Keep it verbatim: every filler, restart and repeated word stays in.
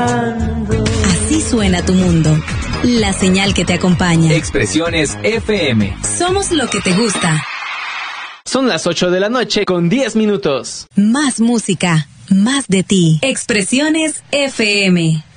Así suena tu mundo. La señal que te acompaña. Expresiones F M. Somos lo que te gusta. Son las ocho de la noche con diez minutos. Más música, más de ti. Expresiones F M.